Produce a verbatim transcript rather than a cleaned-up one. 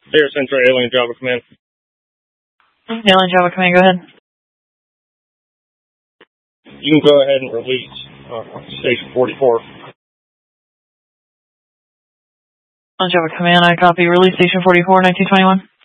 Air Central Alien Java Command. Alien Java Command, go ahead. You can go ahead and release uh, Station forty-four. On Java Command, I copy. Release Station forty-four, nineteen twenty-one.